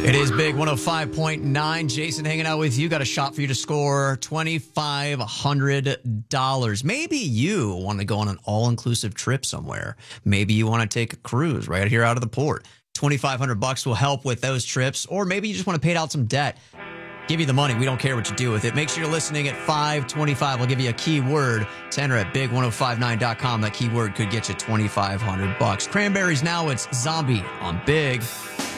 It is Big 105.9. Jason hanging out with you. Got a shot for you to score $2,500. Maybe you want to go on an all-inclusive trip somewhere. Maybe you want to take a cruise right here out of the port. $2,500 will help with those trips. Or maybe you just want to pay out some debt. Give you the money. We don't care what you do with it. Make sure you're listening at 525. We'll give you a keyword to enter at big1059.com. That keyword could get you $2,500. Cranberries now. It's Zombie on Big